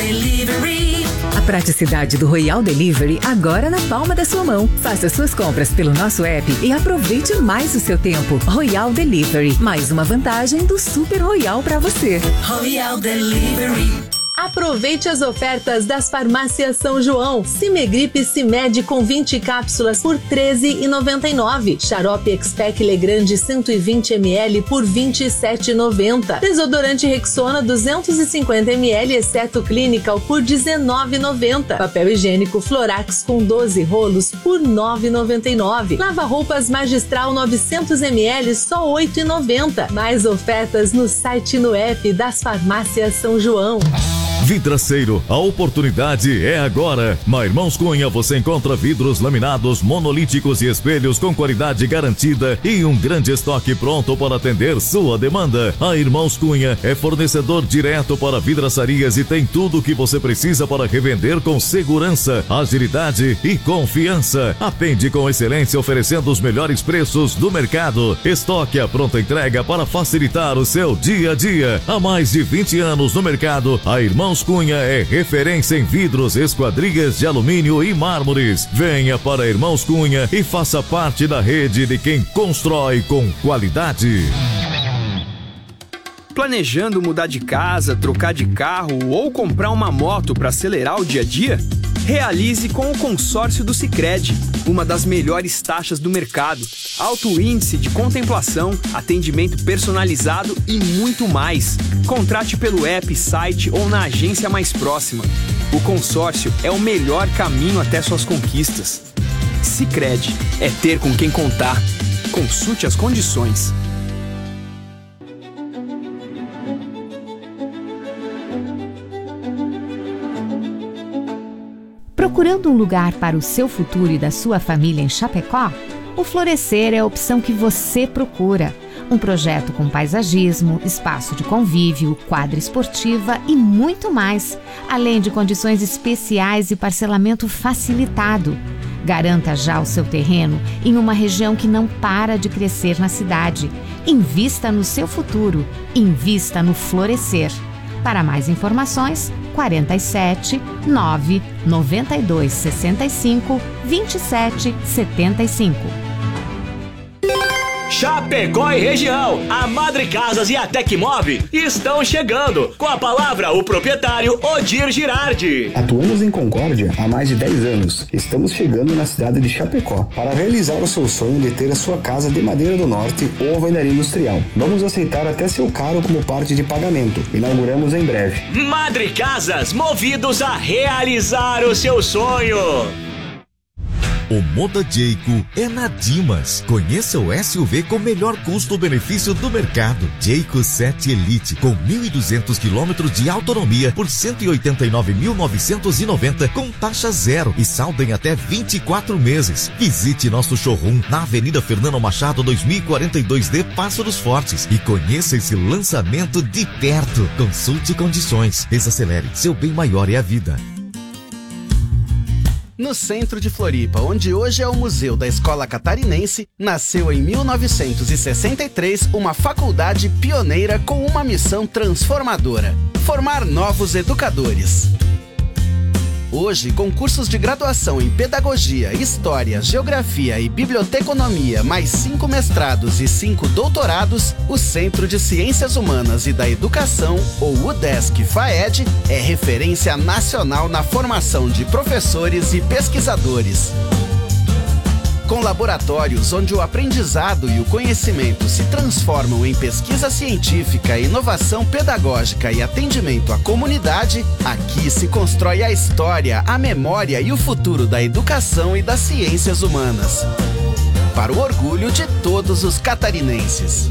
Delivery. A praticidade do Royal Delivery agora na palma da sua mão. Faça suas compras pelo nosso app e aproveite mais o seu tempo. Royal Delivery, mais uma vantagem do Super Royal para você. Royal Delivery. Aproveite as ofertas das farmácias São João. Cimegripe Cimed com 20 cápsulas por R$ 13,99. Xarope Expec Legrande 120 ml por R$ 27,90. Desodorante Rexona 250 ml exceto Clinical por R$ 19,90. Papel higiênico Florax com 12 rolos por R$ 9,99. Lava-roupas Magistral 900 ml só R$ 8,90. Mais ofertas no site e no app das farmácias São João. Vidraceiro, a oportunidade é agora. Na Irmãos Cunha você encontra vidros laminados, monolíticos e espelhos com qualidade garantida e um grande estoque pronto para atender sua demanda. A Irmãos Cunha é fornecedor direto para vidraçarias e tem tudo o que você precisa para revender com segurança, agilidade e confiança. Atende com excelência oferecendo os melhores preços do mercado. Estoque à pronta entrega para facilitar o seu dia a dia. Há mais de 20 anos no mercado, a Irmãos Cunha é referência em vidros, esquadrias de alumínio e mármores. Venha para Irmãos Cunha e faça parte da rede de quem constrói com qualidade. Planejando mudar de casa, trocar de carro ou comprar uma moto para acelerar o dia a dia? Realize com o consórcio do Sicredi, uma das melhores taxas do mercado, alto índice de contemplação, atendimento personalizado e muito mais. Contrate pelo app, site ou na agência mais próxima. O consórcio é o melhor caminho até suas conquistas. Sicredi, é ter com quem contar. Consulte as condições. Procurando um lugar para o seu futuro e da sua família em Chapecó? O Florescer é a opção que você procura. Um projeto com paisagismo, espaço de convívio, quadra esportiva e muito mais, além de condições especiais e parcelamento facilitado. Garanta já o seu terreno em uma região que não para de crescer na cidade. Invista no seu futuro. Invista no Florescer. Para mais informações, 47 9 92 65 27 75. Chapecó e região, a Madre Casas e a Tecmove estão chegando. Com a palavra, o proprietário Odir Girardi. Atuamos em Concórdia há mais de 10 anos. Estamos chegando na cidade de Chapecó para realizar o seu sonho de ter a sua casa de madeira do norte ou alvenaria industrial. Vamos aceitar até seu carro como parte de pagamento. Inauguramos em breve. Madre Casas, movidos a realizar o seu sonho. O Moda Jayco é na Dimas. Conheça o SUV com melhor custo-benefício do mercado. Jayco 7 Elite com 1.200 km de autonomia por R$ 189.990 com taxa zero e saldo em até 24 meses. Visite nosso showroom na Avenida Fernando Machado 2042D, Passo dos Fortes e conheça esse lançamento de perto. Consulte condições. Desacelere. Seu bem maior é a vida. No centro de Floripa, onde hoje é o Museu da Escola Catarinense, nasceu em 1963 uma faculdade pioneira com uma missão transformadora: formar novos educadores. Hoje, com cursos de graduação em Pedagogia, História, Geografia e Biblioteconomia, mais 5 mestrados e 5 doutorados, o Centro de Ciências Humanas e da Educação, ou UDESC-FAED, é referência nacional na formação de professores e pesquisadores. Com laboratórios onde o aprendizado e o conhecimento se transformam em pesquisa científica, inovação pedagógica e atendimento à comunidade, aqui se constrói a história, a memória e o futuro da educação e das ciências humanas. Para o orgulho de todos os catarinenses.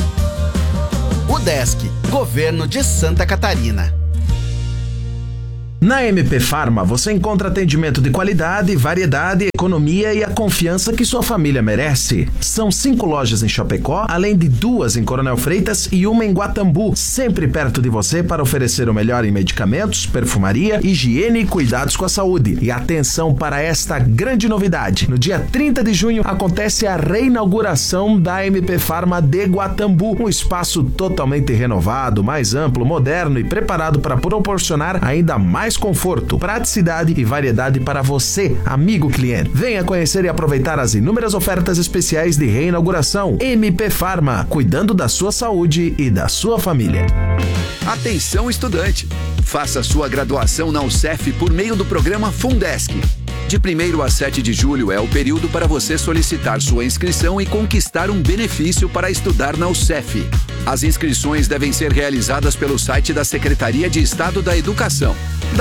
UDESC, Governo de Santa Catarina. Na MP Pharma você encontra atendimento de qualidade, variedade, economia e a confiança que sua família merece. São 5 lojas em Chapecó, além de 2 em Coronel Freitas e uma em Guatambu, sempre perto de você para oferecer o melhor em medicamentos, perfumaria, higiene e cuidados com a saúde. E atenção para esta grande novidade. No dia 30 de junho acontece a reinauguração da MP Pharma de Guatambu, um espaço totalmente renovado, mais amplo, moderno e preparado para proporcionar ainda mais conforto, praticidade e variedade para você, amigo cliente. Venha conhecer e aproveitar as inúmeras ofertas especiais de reinauguração. MP Pharma, cuidando da sua saúde e da sua família. Atenção, estudante! Faça sua graduação na UCEF por meio do programa Fundesc. De 1º a 7 de julho é o período para você solicitar sua inscrição e conquistar um benefício para estudar na UCEF. As inscrições devem ser realizadas pelo site da Secretaria de Estado da Educação,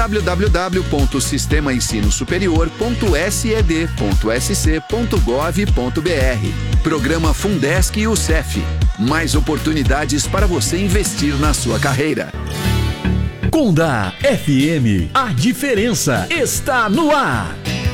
www.sistemaensinosuperior.sed.sc.gov.br. Programa Fundesc e UCEF. Mais oportunidades para você investir na sua carreira. Conda FM, a diferença está no ar.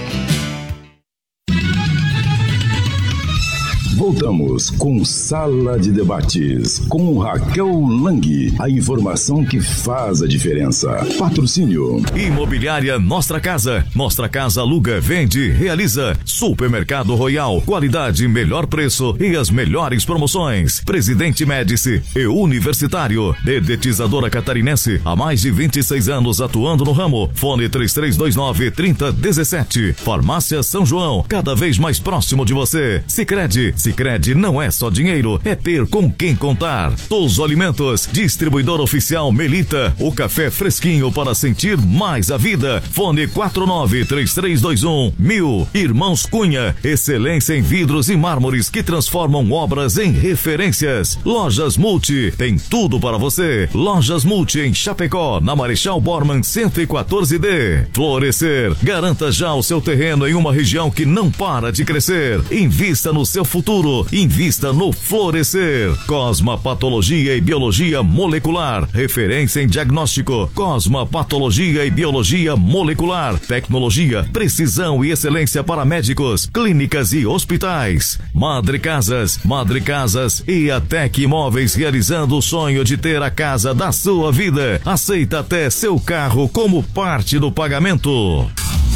Voltamos com Sala de Debates, com Raquel Lang. A informação que faz a diferença. Patrocínio. Imobiliária Nostra Casa. Nostra Casa aluga, vende, realiza. Supermercado Royal. Qualidade, melhor preço e as melhores promoções. Presidente Médici e Universitário. Dedetizadora Catarinense. Há mais de 26 anos atuando no ramo. Fone 3329-3017. Farmácia São João. Cada vez mais próximo de você. Sicredi. Sicredi não é só dinheiro, é ter com quem contar. Touso Alimentos, distribuidor oficial Melita, o café fresquinho para sentir mais a vida. Fone 493321-1000. Irmãos Cunha, excelência em vidros e mármores que transformam obras em referências. Lojas Multi, tem tudo para você. Lojas Multi em Chapecó, na Marechal Bormann 114D. Florescer, garanta já o seu terreno em uma região que não para de crescer. Invista no seu futuro. Invista no Florescer. Cosma Patologia e Biologia Molecular. Referência em diagnóstico. Cosma Patologia e Biologia Molecular. Tecnologia, precisão e excelência para médicos, clínicas e hospitais. Madre Casas e a Tec Imóveis, realizando o sonho de ter a casa da sua vida. Aceita até seu carro como parte do pagamento.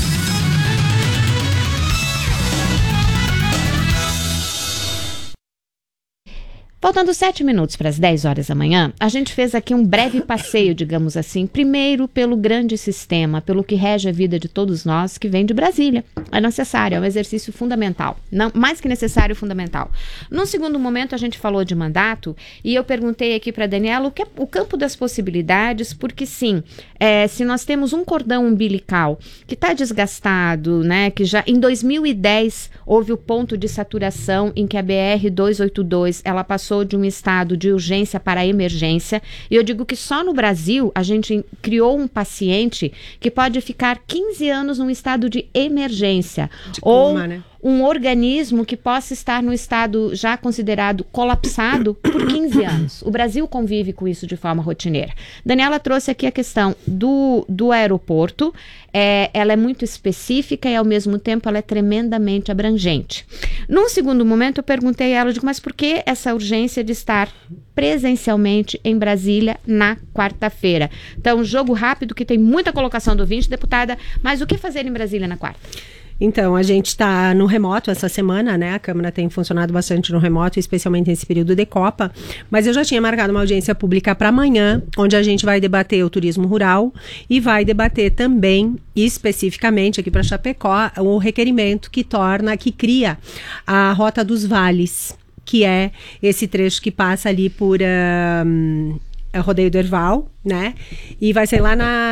Faltando 7 minutos para as 10 horas da manhã, a gente fez aqui um breve passeio, digamos assim, primeiro pelo grande sistema, pelo que rege a vida de todos nós, que vem de Brasília. É necessário, é um exercício fundamental, não, mais que necessário, fundamental. Num segundo momento, a gente falou de mandato e eu perguntei aqui para a Daniela o que é o campo das possibilidades, porque sim, se nós temos um cordão umbilical que está desgastado, né, que já em 2010 houve o ponto de saturação em que a BR-282, ela passou de um estado de urgência para emergência, e eu digo que só no Brasil a gente criou um paciente que pode ficar 15 anos num estado de emergência, ou né? Um organismo que possa estar no estado já considerado colapsado por 15 anos. O Brasil convive com isso de forma rotineira. Daniela trouxe aqui a questão do aeroporto. Ela é muito específica e, ao mesmo tempo, ela é tremendamente abrangente. Num segundo momento, eu perguntei a ela, digo, mas por que essa urgência de estar presencialmente em Brasília na quarta-feira? Então, jogo rápido, que tem muita colocação do ouvinte, deputada, mas o que fazer em Brasília na quarta? Então, a gente está no remoto essa semana, né? A Câmara tem funcionado bastante no remoto, especialmente nesse período de Copa. Mas eu já tinha marcado uma audiência pública para amanhã, onde a gente vai debater o turismo rural e vai debater também, especificamente aqui para Chapecó, o requerimento que cria a Rota dos Vales, que é esse trecho que passa ali por Rodeio do Herval, né? E vai ser lá na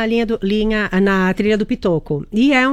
na trilha do Pitoco. E é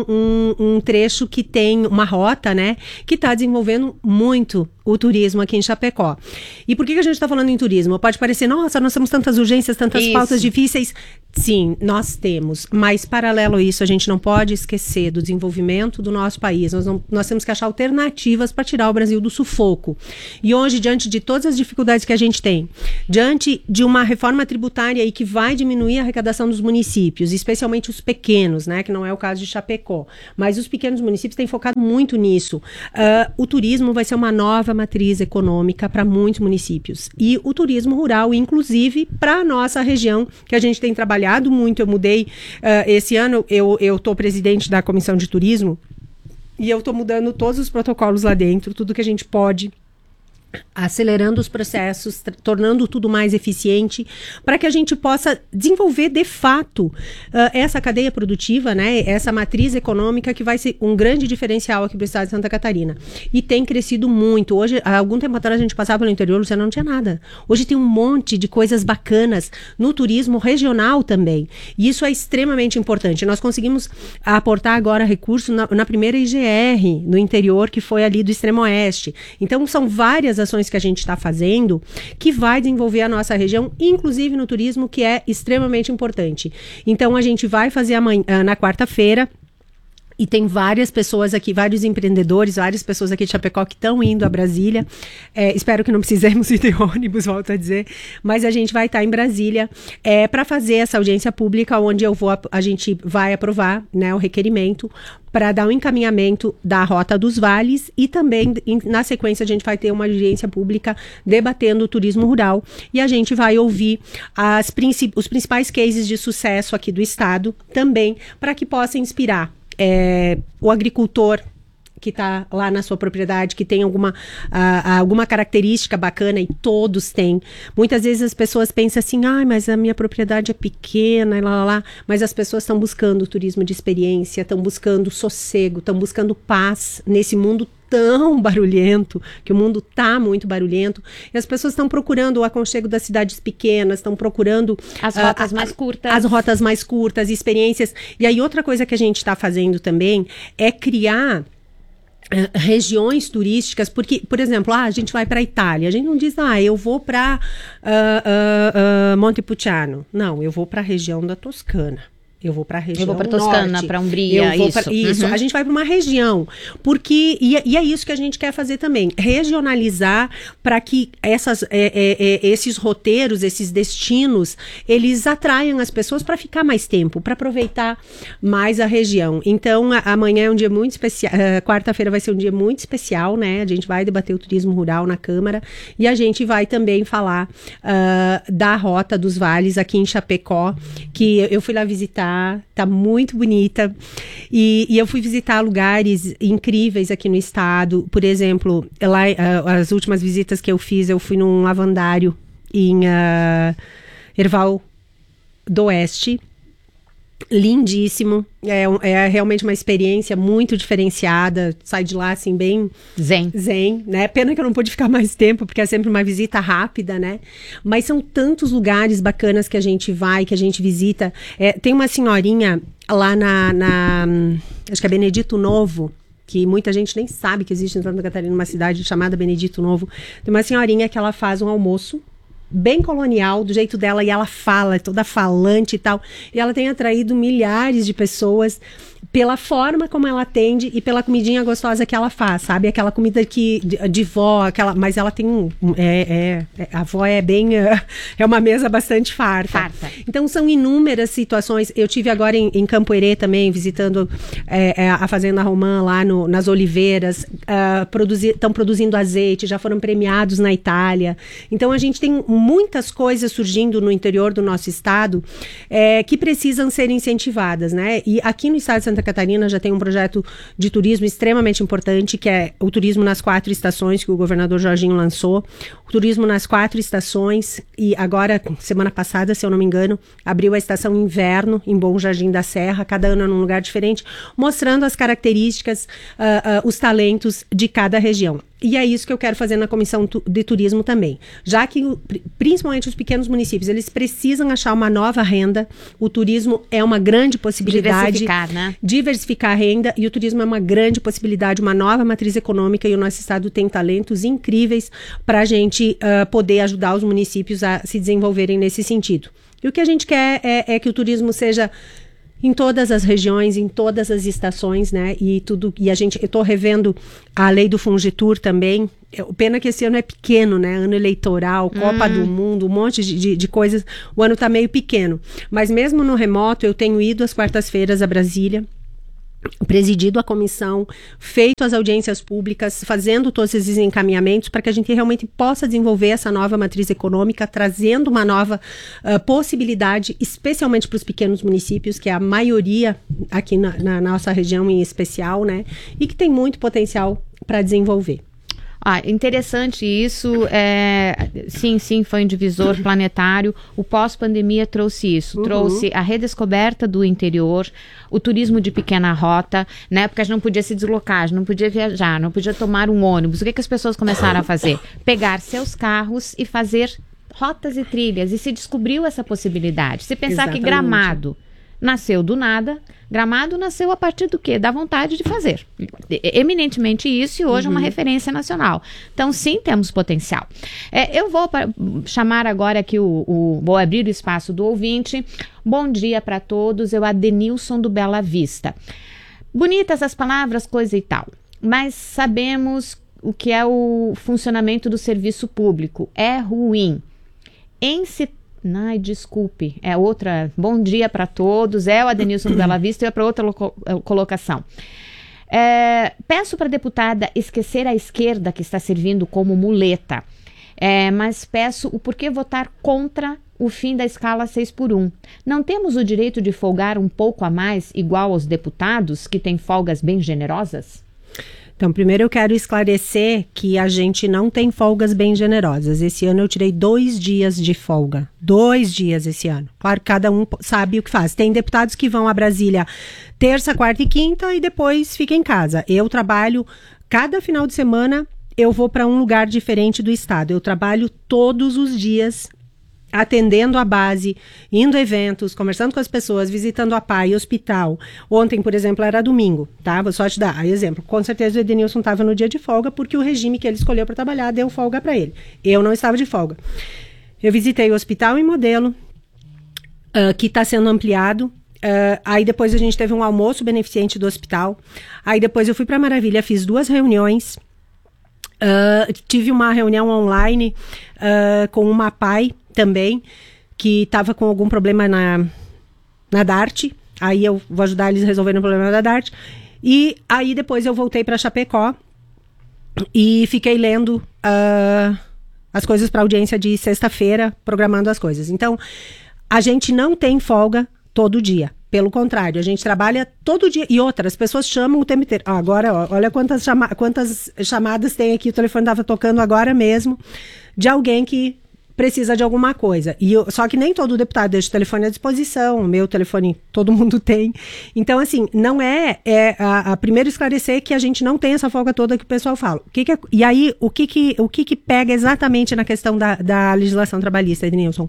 um trecho que tem uma rota, né? Que está desenvolvendo muito o turismo aqui em Chapecó. E por que a gente está falando em turismo? Pode parecer, nossa, nós temos tantas urgências, tantas pautas difíceis. Sim, nós temos. Mas, paralelo a isso, a gente não pode esquecer do desenvolvimento do nosso país. Nós temos que achar alternativas para tirar o Brasil do sufoco. E hoje, diante de todas as dificuldades que a gente tem, diante de uma reforma tributária e que vai diminuir a arrecadação dos municípios, especialmente os pequenos, né, que não é o caso de Chapecó, mas os pequenos municípios têm focado muito nisso. O turismo vai ser uma nova matriz econômica para muitos municípios, e o turismo rural, inclusive, para a nossa região, que a gente tem trabalhado muito. Eu mudei, esse ano eu estou presidente da Comissão de Turismo, e eu estou mudando todos os protocolos lá dentro, tudo que a gente pode, acelerando os processos, tornando tudo mais eficiente, para que a gente possa desenvolver de fato essa cadeia produtiva, né, essa matriz econômica que vai ser um grande diferencial aqui para o estado de Santa Catarina. E tem crescido muito. Hoje, há algum tempo atrás, a gente passava no interior, Luciana, não tinha nada. Hoje tem um monte de coisas bacanas no turismo regional também. E isso é extremamente importante. Nós conseguimos aportar agora recursos na primeira IGR no interior, que foi ali do extremo oeste. Então, são várias ações que a gente está fazendo que vai desenvolver a nossa região, inclusive no turismo, que é extremamente importante. Então, a gente vai fazer amanhã, na quarta-feira, e tem várias pessoas aqui, vários empreendedores, várias pessoas aqui de Chapecó que estão indo a Brasília. Espero que não precisemos ir de ônibus, volto a dizer. Mas a gente vai estar em Brasília para fazer essa audiência pública, onde a gente vai aprovar, né, o requerimento para dar um encaminhamento da Rota dos Vales, e também, na sequência, a gente vai ter uma audiência pública debatendo o turismo rural, e a gente vai ouvir os principais cases de sucesso aqui do estado também, para que possa inspirar o agricultor que está lá na sua propriedade, que tem alguma característica bacana, e todos têm. Muitas vezes as pessoas pensam assim, mas a minha propriedade é pequena, mas as pessoas estão buscando turismo de experiência, estão buscando sossego, estão buscando paz nesse mundo tão barulhento, que o mundo está muito barulhento, e as pessoas estão procurando o aconchego das cidades pequenas, estão procurando as rotas mais curtas. As rotas mais curtas, experiências. E aí outra coisa que a gente está fazendo também é criar regiões turísticas, porque, por exemplo, a gente vai para a Itália, a gente não diz, eu vou para Montepulciano. Não, eu vou para a região da Toscana. Eu vou para a região norte. Eu vou para Toscana, para Umbria, isso. A gente vai para uma região, porque e é isso que a gente quer fazer também, regionalizar para que esses roteiros, esses destinos, eles atraiam as pessoas para ficar mais tempo, para aproveitar mais a região. Então, amanhã é um dia muito especial, quarta-feira vai ser um dia muito especial, né? A gente vai debater o turismo rural na Câmara, e a gente vai também falar da Rota dos Vales aqui em Chapecó, que eu fui lá visitar. Tá muito bonita, e eu fui visitar lugares incríveis aqui no estado. Por exemplo, lá, as últimas visitas que eu fiz, eu fui num lavandário em Erval do Oeste, lindíssimo, é realmente uma experiência muito diferenciada, sai de lá assim bem zen, né? Pena que eu não pude ficar mais tempo, porque é sempre uma visita rápida, né? Mas são tantos lugares bacanas que a gente vai, que a gente visita. Tem uma senhorinha lá acho que é Benedito Novo, que muita gente nem sabe que existe em Santa Catarina uma cidade chamada Benedito Novo. Tem uma senhorinha que ela faz um almoço bem colonial, do jeito dela, e ela fala, é toda falante e tal, e ela tem atraído milhares de pessoas pela forma como ela atende e pela comidinha gostosa que ela faz, sabe? Aquela comida de vó, mas ela tem a avó é uma mesa bastante farta. Então são inúmeras situações. Eu tive agora em Campo-Herê também, visitando a Fazenda Romã lá nas Oliveiras, estão produzindo azeite, já foram premiados na Itália. Então a gente tem muitas coisas surgindo no interior do nosso estado que precisam ser incentivadas, né? E aqui no estado de Santa Catarina já tem um projeto de turismo extremamente importante, que é o turismo nas 4 estações, que o governador Jorginho lançou. O turismo nas 4 estações, e agora, semana passada, se eu não me engano, abriu a estação inverno em Bom Jardim da Serra, cada ano num lugar diferente, mostrando as características, os talentos de cada região. E é isso que eu quero fazer na Comissão de Turismo também. Já que, principalmente os pequenos municípios, eles precisam achar uma nova renda. O turismo é uma grande possibilidade. Diversificar a renda. E o turismo é uma grande possibilidade, uma nova matriz econômica. E o nosso estado tem talentos incríveis para a gente poder ajudar os municípios a se desenvolverem nesse sentido. E o que a gente quer é que o turismo seja em todas as regiões, em todas as estações, né? E tudo. E eu estou revendo a lei do Fungitur também. Pena que esse ano é pequeno, né? Ano eleitoral, Copa do Mundo, um monte de coisas. O ano está meio pequeno. Mas mesmo no remoto, eu tenho ido às quartas-feiras a Brasília, presidido a comissão, feito as audiências públicas, fazendo todos esses encaminhamentos para que a gente realmente possa desenvolver essa nova matriz econômica, trazendo uma nova possibilidade, especialmente para os pequenos municípios, que é a maioria aqui na nossa região em especial, né? E que tem muito potencial para desenvolver. Interessante isso, sim, foi um divisor planetário. O pós-pandemia trouxe isso, trouxe a redescoberta do interior, o turismo de pequena rota, né? Porque a gente não podia se deslocar, a gente não podia viajar, não podia tomar um ônibus. O que as pessoas começaram a fazer? Pegar seus carros e fazer rotas e trilhas, e se descobriu essa possibilidade. Se pensar que Gramado nasceu do nada, Gramado nasceu a partir do quê? Da vontade de fazer. Eminentemente isso, e hoje é uma referência nacional. Então, sim, temos potencial. Eu vou chamar agora aqui vou abrir o espaço do ouvinte. Bom dia para todos, eu Adenilson do Bela Vista. Bonitas as palavras, coisa e tal, mas sabemos o que é o funcionamento do serviço público. É ruim. Ai, desculpe, é outra. Bom dia para todos, é o Adenilson do Bela Vista e é para outra colocação. Peço para a deputada esquecer a esquerda que está servindo como muleta, mas peço o porquê votar contra o fim da escala 6x1. Não temos o direito de folgar um pouco a mais, igual aos deputados, que têm folgas bem generosas? Então, primeiro eu quero esclarecer que a gente não tem folgas bem generosas. Esse ano eu tirei 2 dias de folga. 2 dias esse ano. Claro que cada um sabe o que faz. Tem deputados que vão a Brasília terça, quarta e quinta e depois ficam em casa. Eu trabalho cada final de semana, eu vou para um lugar diferente do estado. Eu trabalho todos os dias atendendo a base, indo a eventos, conversando com as pessoas, visitando a PAI, hospital. Ontem, por exemplo, era domingo, tá? Vou só te dar exemplo. Com certeza o Edenilson estava no dia de folga porque o regime que ele escolheu para trabalhar deu folga para ele. Eu não estava de folga. Eu visitei o hospital em Modelo, que está sendo ampliado. Aí depois a gente teve um almoço beneficente do hospital. Aí depois eu fui para Maravilha, fiz 2 reuniões. Tive uma reunião online com uma PAI também, que estava com algum problema na DART. Aí eu vou ajudar eles a resolverem o problema da DART. E aí depois eu voltei para Chapecó e fiquei lendo as coisas para audiência de sexta-feira, programando as coisas. Então, a gente não tem folga todo dia. Pelo contrário, a gente trabalha todo dia. E outras pessoas chamam o tempo inteiro. Agora, olha quantas chamadas tem aqui. O telefone estava tocando agora mesmo de alguém que precisa de alguma coisa. Só que nem todo deputado deixa o telefone à disposição. O meu telefone todo mundo tem. Então, assim, não primeiro esclarecer que a gente não tem essa folga toda que o pessoal fala. E aí, o que pega exatamente na questão da legislação trabalhista, Edenilson?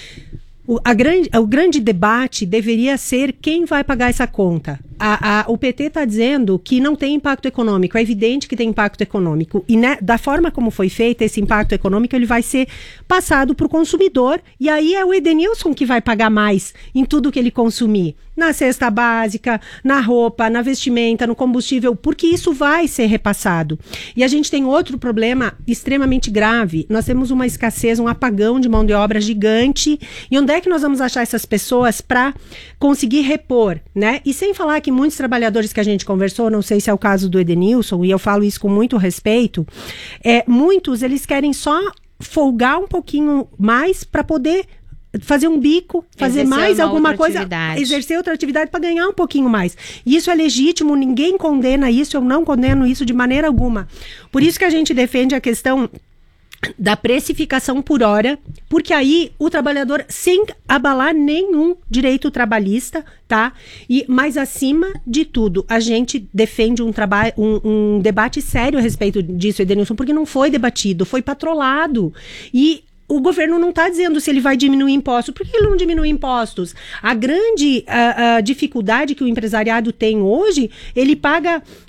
O grande debate deveria ser quem vai pagar essa conta. O PT está dizendo que não tem impacto econômico. É evidente que tem impacto econômico. E da forma como foi feito esse impacto econômico, ele vai ser passado para o consumidor. E aí é o Edenilson que vai pagar mais em tudo que ele consumir. Na cesta básica, na roupa, na vestimenta, no combustível, porque isso vai ser repassado. E a gente tem outro problema extremamente grave. Nós temos uma escassez, um apagão de mão de obra gigante. E onde é que nós vamos achar essas pessoas para conseguir repor, né? E sem falar que muitos trabalhadores que a gente conversou, não sei se é o caso do Edenilson, e eu falo isso com muito respeito, muitos eles querem só folgar um pouquinho mais para poder fazer um bico, fazer mais alguma coisa, exercer outra atividade para ganhar um pouquinho mais. E isso é legítimo, ninguém condena isso, eu não condeno isso de maneira alguma. Por isso que a gente defende a questão da precificação por hora, porque aí o trabalhador, sem abalar nenhum direito trabalhista, tá? Mas acima de tudo, a gente defende um debate sério a respeito disso, Edenilson, porque não foi debatido, foi patrolado. E o governo não está dizendo se ele vai diminuir impostos. Por que ele não diminui impostos? A grande dificuldade que o empresariado tem hoje, ele paga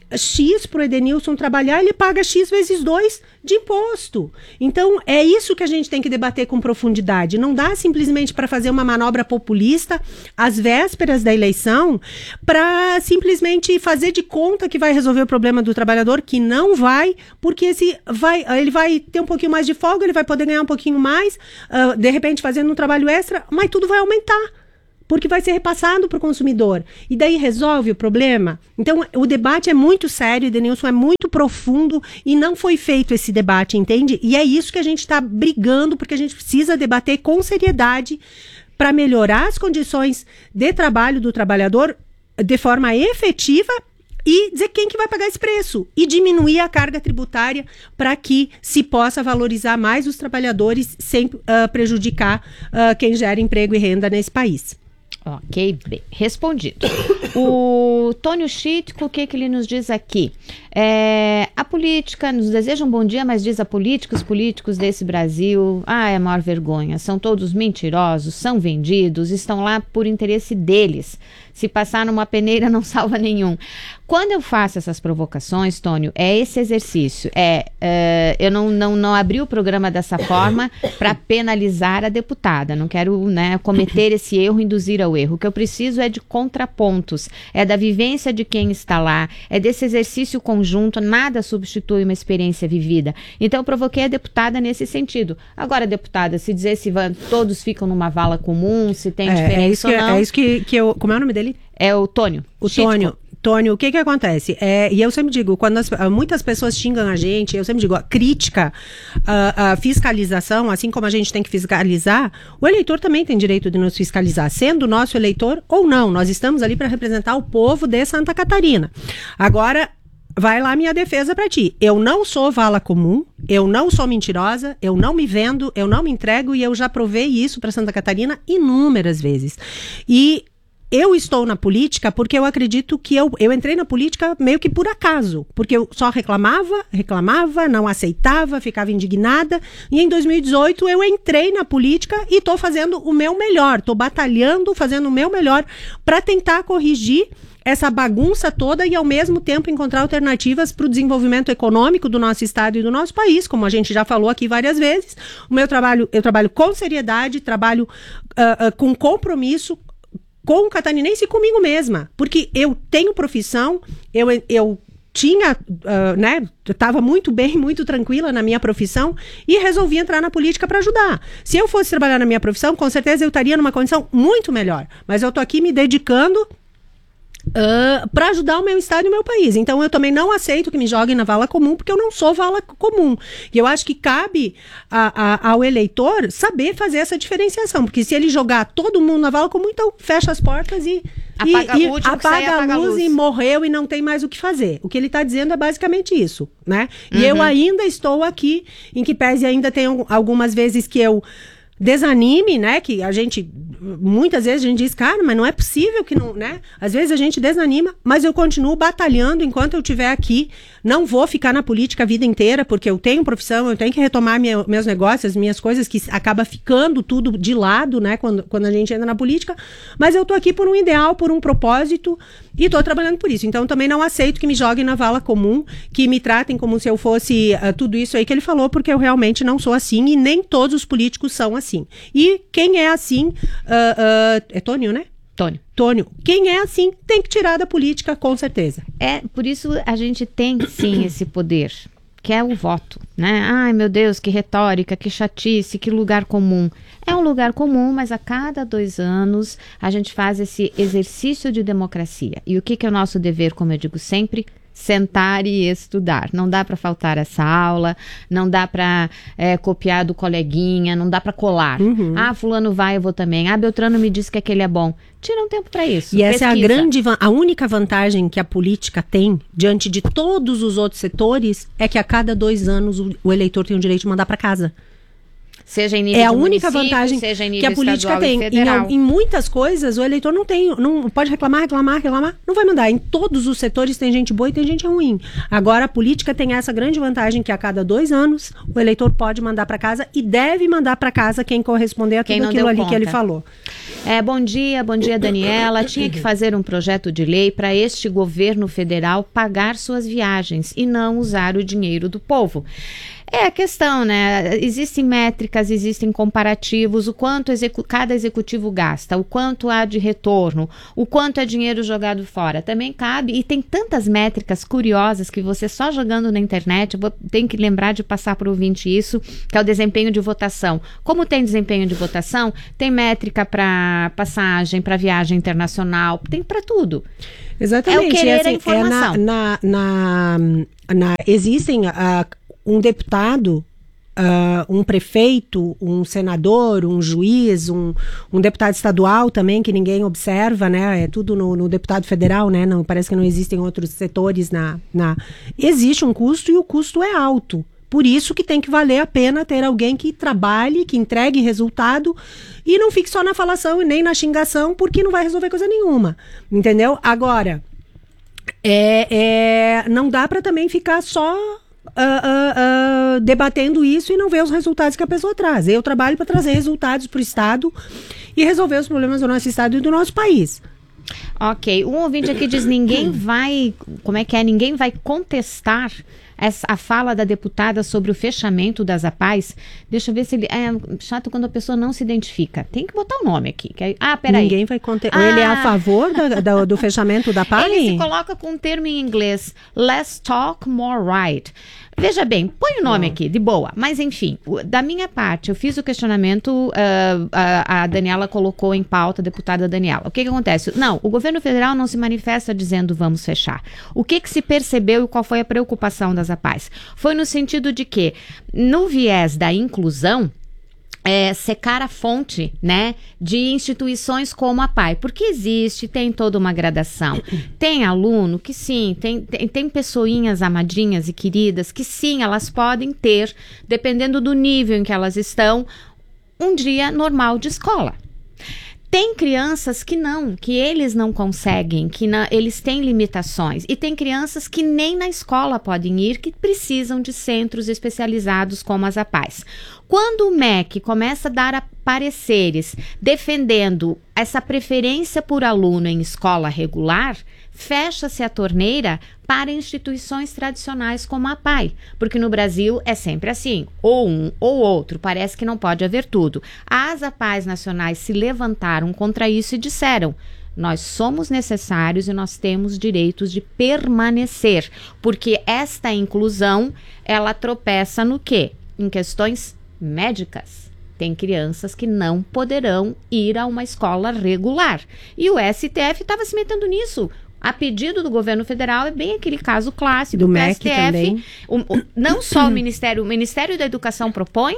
X para o Edenilson trabalhar, ele paga X vezes 2 de imposto. Então, é isso que a gente tem que debater com profundidade. Não dá simplesmente para fazer uma manobra populista às vésperas da eleição, para simplesmente fazer de conta que vai resolver o problema do trabalhador, que não vai, porque ele vai ter um pouquinho mais de folga, ele vai poder ganhar um pouquinho mais, de repente fazendo um trabalho extra, mas tudo vai aumentar. Porque vai ser repassado para o consumidor. E daí resolve o problema? Então, o debate é muito sério, Edenilson, é muito profundo e não foi feito esse debate, entende? E é isso que a gente está brigando, porque a gente precisa debater com seriedade para melhorar as condições de trabalho do trabalhador de forma efetiva e dizer quem que vai pagar esse preço e diminuir a carga tributária para que se possa valorizar mais os trabalhadores sem prejudicar quem gera emprego e renda nesse país. Ok, bem, respondido. O Tônio Chitco, o que ele nos diz aqui? A política, nos deseja um bom dia, mas diz os políticos desse Brasil, é a maior vergonha, são todos mentirosos, são vendidos, estão lá por interesse deles. Se passar numa peneira não salva nenhum. Quando eu faço essas provocações, Tônio, é esse exercício. Eu não abri o programa dessa forma para penalizar a deputada. Não quero, cometer esse erro, induzir ao erro. O que eu preciso é de contrapontos. É da vivência de quem está lá. É desse exercício conjunto. Nada substitui uma experiência vivida. Então, eu provoquei a deputada nesse sentido. Agora, deputada, se dizer se todos ficam numa vala comum, se tem diferença ou não... É isso que eu... Como é o nome dele? É o Tônio. Tônio, o que acontece? E eu sempre digo, quando muitas pessoas xingam a gente, eu sempre digo, a crítica, a fiscalização, assim como a gente tem que fiscalizar, o eleitor também tem direito de nos fiscalizar, sendo nosso eleitor ou não. Nós estamos ali para representar o povo de Santa Catarina. Agora, vai lá minha defesa para ti. Eu não sou vala comum, eu não sou mentirosa, eu não me vendo, eu não me entrego e eu já provei isso para Santa Catarina inúmeras vezes. E eu estou na política porque eu acredito que eu entrei na política meio que por acaso, porque eu só reclamava, não aceitava, ficava indignada, e em 2018 eu entrei na política e estou fazendo o meu melhor, estou batalhando, fazendo o meu melhor para tentar corrigir essa bagunça toda e ao mesmo tempo encontrar alternativas para o desenvolvimento econômico do nosso estado e do nosso país, como a gente já falou aqui várias vezes. Eu trabalho com seriedade, trabalho com compromisso, com o catarinense e comigo mesma, porque eu tenho profissão, eu tinha, estava muito bem, muito tranquila na minha profissão e resolvi entrar na política para ajudar. Se eu fosse trabalhar na minha profissão, com certeza eu estaria numa condição muito melhor, mas eu estou aqui me dedicando para ajudar o meu estado e o meu país. Então eu também não aceito que me joguem na vala comum, porque eu não sou vala comum. E eu acho que cabe ao eleitor saber fazer essa diferenciação, porque se ele jogar todo mundo na vala comum, então fecha as portas e apaga a luz e morreu e não tem mais o que fazer. O que ele está dizendo é basicamente isso, né? E eu ainda estou aqui, em que pese ainda tem algumas vezes que eu desanime, né, que muitas vezes a gente diz, cara, mas não é possível que não, né, às vezes a gente desanima, mas eu continuo batalhando enquanto eu estiver aqui, não vou ficar na política a vida inteira, porque eu tenho profissão, eu tenho que retomar meus negócios, minhas coisas, que acaba ficando tudo de lado, né, quando a gente entra na política, mas eu tô aqui por um ideal, por um propósito, e tô trabalhando por isso. Então eu também não aceito que me joguem na vala comum, que me tratem como se eu fosse tudo isso aí que ele falou, porque eu realmente não sou assim, e nem todos os políticos são assim. E quem é assim, é Tônio, né? Tônio, quem é assim tem que tirar da política, com certeza. Por isso a gente tem sim esse poder, que é o voto, né? Ai, meu Deus, que retórica, que chatice, que lugar comum. É um lugar comum, mas a cada 2 anos a gente faz esse exercício de democracia. E o que é o nosso dever, como eu digo sempre? Sentar e estudar. Não dá para faltar essa aula, não dá para copiar do coleguinha, não dá para colar. Fulano vai, eu vou também. Beltrano me disse que aquele é bom. Tira um tempo para isso. E essa é a única vantagem que a política tem diante de todos os outros setores, é que a cada 2 anos o eleitor tem o direito de mandar para casa. seja em nível de a única município, vantagem seja em que nível a política estadual tem. e federal. Em muitas coisas, o eleitor não pode reclamar, não vai mandar. Em todos os setores tem gente boa e tem gente ruim. Agora, a política tem essa grande vantagem que a cada 2 anos, o eleitor pode mandar para casa e deve mandar para casa quem corresponder a tudo aquilo ali que ele falou. Bom dia, Daniela. Tinha que fazer um projeto de lei para este governo federal pagar suas viagens e não usar o dinheiro do povo. É a questão, né? Existem métricas, existem comparativos, o quanto cada executivo gasta, o quanto há de retorno, o quanto é dinheiro jogado fora. Também cabe, e tem tantas métricas curiosas que você só jogando na internet, tem que lembrar de passar para o ouvinte isso, que é o desempenho de votação. Como tem desempenho de votação, tem métrica para passagem, para viagem internacional, tem para tudo. Exatamente. É o querer a informação. Existem... um deputado, um prefeito, um senador, um juiz, um deputado estadual também, que ninguém observa, né? É tudo no deputado federal, né? Não, parece que não existem outros setores Existe um custo e o custo é alto. Por isso que tem que valer a pena ter alguém que trabalhe, que entregue resultado e não fique só na falação e nem na xingação, porque não vai resolver coisa nenhuma. Entendeu? Agora, não dá para também ficar só... debatendo isso e não ver os resultados que a pessoa traz. Eu trabalho para trazer resultados para o Estado e resolver os problemas do nosso Estado e do nosso país. Ok, um ouvinte aqui diz, ninguém vai contestar a fala da deputada sobre o fechamento das APAES. Deixa eu ver se ele... É chato quando a pessoa não se identifica. Tem que botar o nome aqui. Peraí. Ninguém vai contestar. Ele é a favor do fechamento da APAE? Ele se coloca com um termo em inglês. Less talk, more right. Veja bem, põe o nome aqui, de boa. Mas, enfim, da minha parte, eu fiz o questionamento, a Daniela colocou em pauta, a deputada Daniela. O que acontece? Não, o governo federal não se manifesta dizendo vamos fechar. O que se percebeu e qual foi a preocupação das APAES? Foi no sentido de que, no viés da inclusão, secar a fonte, né, de instituições como a APAE, porque tem toda uma gradação. Tem aluno que sim, tem pessoinhas amadinhas e queridas que sim, elas podem ter, dependendo do nível em que elas estão, um dia normal de escola. Tem crianças que eles não conseguem, eles têm limitações. E tem crianças que nem na escola podem ir, que precisam de centros especializados como as APAES. Quando o MEC começa a dar pareceres defendendo essa preferência por aluno em escola regular, fecha-se a torneira para instituições tradicionais como a APAE, porque no Brasil é sempre assim, ou um ou outro, parece que não pode haver tudo. As APAES nacionais se levantaram contra isso e disseram: nós somos necessários e nós temos direitos de permanecer, porque esta inclusão, ela tropeça no quê? Em questões médicas. Tem crianças que não poderão ir a uma escola regular. E o STF estava se metendo nisso. A pedido do governo federal, é bem aquele caso clássico do MEC STF. Também. Não só o Ministério da Educação propõe,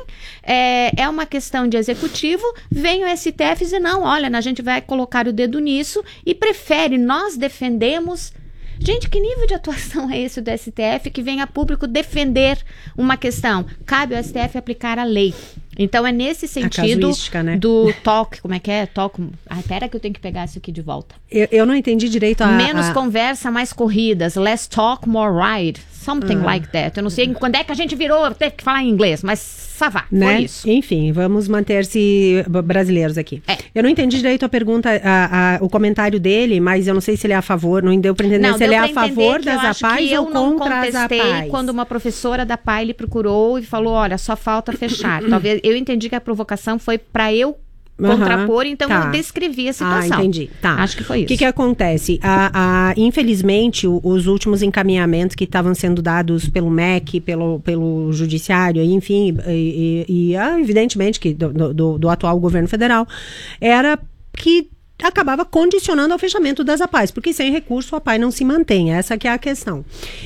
é uma questão de executivo, vem o STF e diz, não, olha, a gente vai colocar o dedo nisso e prefere, nós defendemos... Gente, que nível de atuação é esse do STF que vem a público defender uma questão? Cabe ao STF aplicar a lei. Então, é nesse sentido né? do toque, como é que é? Toque. Pera que eu tenho que pegar isso aqui de volta. Eu não entendi direito Menos conversa, mais corridas. Less talk, more ride. Something like that. Eu não sei quando é que a gente virou, teve que falar em inglês, mas savá, né? Foi isso. Enfim, vamos manter-se brasileiros aqui. Eu não entendi direito a pergunta, o comentário dele, mas eu não sei se ele é a favor, não deu para entender se ele é a favor das APAES ou contra as APAES. Quando uma professora da APAE lhe procurou e falou, olha, só falta fechar. Talvez eu entendi que a provocação foi para eu contrapor, então eu descrevi a situação. Entendi. Acho que foi isso. O que acontece? Infelizmente, os últimos encaminhamentos que estavam sendo dados pelo MEC, pelo Judiciário, enfim, evidentemente que do atual governo federal, era que acabava condicionando ao fechamento das APAES, porque sem recurso a APAE não se mantém, essa que é a questão.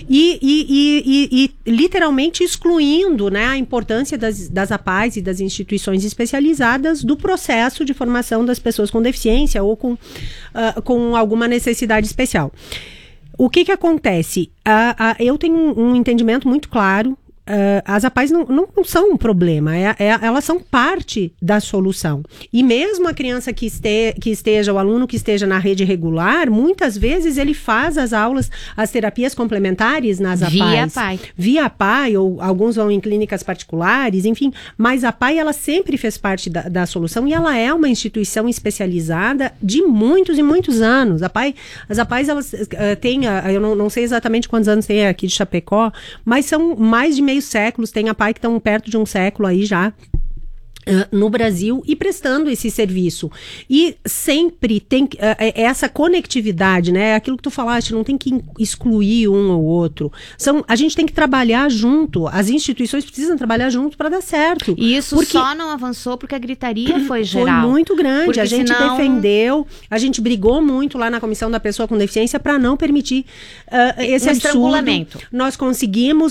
E literalmente excluindo, né, a importância das APAES e das instituições especializadas do processo de formação das pessoas com deficiência ou com alguma necessidade especial. O que acontece? Eu tenho um entendimento muito claro as APAES não são um problema, elas são parte da solução. E mesmo a criança que esteja, o aluno que esteja na rede regular, muitas vezes ele faz as aulas, as terapias complementares nas APAES. Via APAE, ou alguns vão em clínicas particulares, enfim, mas a APAE, ela sempre fez parte da solução e ela é uma instituição especializada de muitos e muitos anos. As APAES, elas têm, eu não sei exatamente quantos anos tem aqui de Chapecó, mas são mais de meio século, tem APAE que estão perto de um século aí já no Brasil e prestando esse serviço. E sempre tem essa conectividade, né? Aquilo que tu falaste, não tem que excluir um ou outro. A gente tem que trabalhar junto. As instituições precisam trabalhar junto para dar certo. E isso só não avançou porque a gritaria foi geral. Foi muito grande. Porque a gente defendeu, a gente brigou muito lá na Comissão da Pessoa com Deficiência para não permitir esse absurdo. Estrangulamento. Nós conseguimos